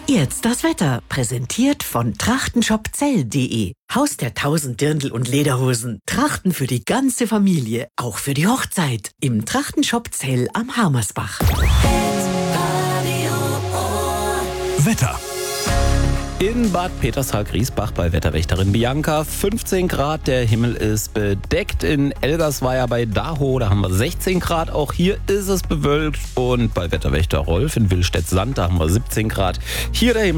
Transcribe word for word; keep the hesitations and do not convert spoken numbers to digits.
Jetzt das Wetter, präsentiert von trachtenshopzell punkt de. Haus der tausend Dirndl und Lederhosen. Trachten für die ganze Familie, auch für die Hochzeit. Im Trachtenshop Zell am Harmersbach. Wetter. In Bad Petershagen-Griesbach bei Wetterwächterin Bianca fünfzehn Grad, der Himmel ist bedeckt. In Elgersweier bei Daho, da haben wir sechzehn Grad, auch hier ist es bewölkt. Und bei Wetterwächter Rolf in Willstedt-Sand, da haben wir siebzehn Grad. Hier der Himmel